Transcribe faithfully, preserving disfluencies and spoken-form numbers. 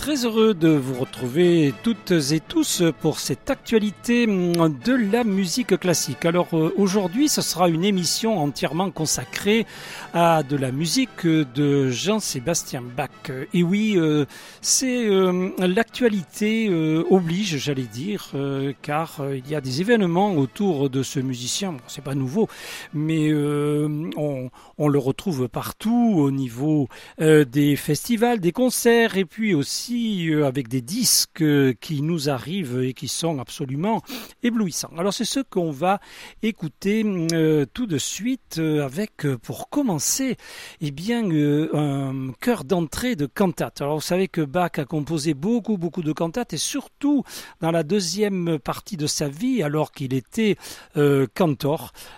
très heureux de vous retrouver toutes et tous pour cette actualité de la musique classique. Alors aujourd'hui, ce sera une émission entièrement consacrée à de la musique de Jean-Sébastien Bach. Et oui, euh, c'est euh, l'actualité euh, oblige, j'allais dire, euh, car euh, il y a des événements autour de ce musicien. Bon, c'est pas nouveau, mais euh, on, on le retrouve partout au niveau euh, des festivals, des concerts, et puis aussi euh, avec des disques euh, qui nous arrivent et qui sont absolument éblouissants. Alors c'est ce qu'on va écouter euh, tout de suite euh, avec, euh, pour commencer, eh bien, euh, un chœur d'entrée de cantate. Alors vous savez que Bach a composé beaucoup, beaucoup de cantates, et surtout dans la deuxième partie de sa vie, alors qu'il était euh, cantor.